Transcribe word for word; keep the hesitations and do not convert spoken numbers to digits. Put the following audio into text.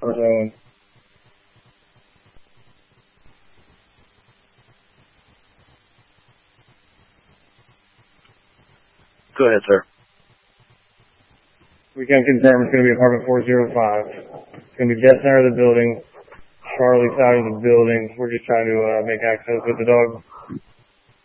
Owen. Go ahead, sir. We can confirm it's going to be apartment four oh five. It's going to be dead center of the building, Charlie side of the building. We're just trying to uh, make access with the dog.